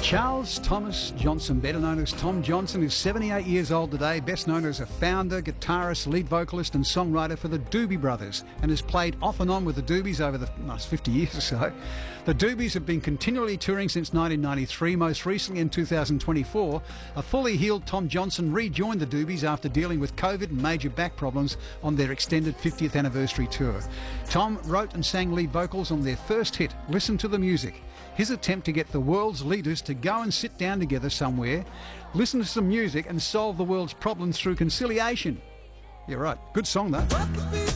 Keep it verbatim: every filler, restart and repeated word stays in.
Charles Thomas Johnson, better known as Tom Johnson, is seventy-eight years old today, best known as a founder, guitarist, lead vocalist and songwriter for the Doobie Brothers, and has played off and on with the Doobies over the last fifty years or so. The Doobies have been continually touring since nineteen ninety-three. Most recently in two thousand twenty-four, a fully healed Tom Johnson rejoined the Doobies after dealing with COVID and major back problems on their extended fiftieth anniversary tour. Tom wrote and sang lead vocals on their first hit, Listen to the Music. His attempt to get the world's leaders to go and sit down together somewhere, listen to some music and solve the world's problems through conciliation. You're right. Good song, though.